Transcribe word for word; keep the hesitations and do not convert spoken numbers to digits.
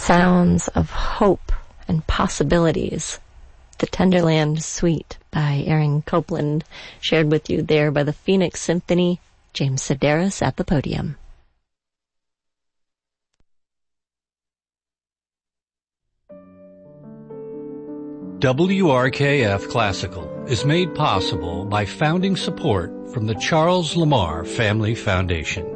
Sounds of hope and possibilities. The Tenderland Suite by Aaron Copland, shared with you there by the Phoenix Symphony. James Sedaris at the podium. W R K F Classical is made possible by founding support from the Charles Lamar Family Foundation.